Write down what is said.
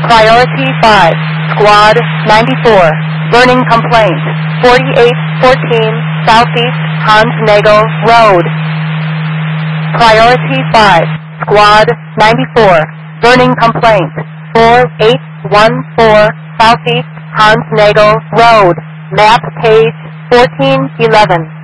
Priority 5, Squad 94, burning complaint, 4814 Southeast Hans Nagel Road. Priority 5, Squad 94, burning complaint, 4814 Southeast Hans Nagel Road, map page 1411.